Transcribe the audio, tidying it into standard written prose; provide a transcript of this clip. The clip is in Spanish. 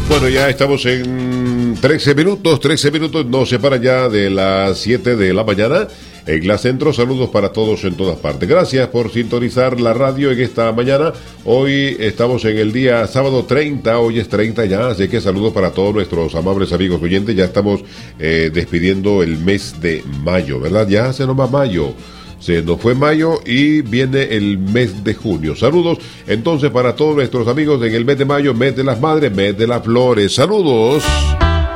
Bueno, ya estamos en 13 minutos nos separan ya de las 7 de la mañana. En la Centro, saludos para todos en todas partes. Gracias por sintonizar la radio en esta mañana. Hoy estamos en el día sábado 30, hoy es 30 ya, así que saludos para todos nuestros amables amigos oyentes. Ya estamos despidiendo el mes de mayo, ¿verdad? Ya se nos va mayo. Se nos fue mayo y viene el mes de junio. Saludos entonces para todos nuestros amigos en el mes de mayo, mes de las madres, mes de las flores. Saludos.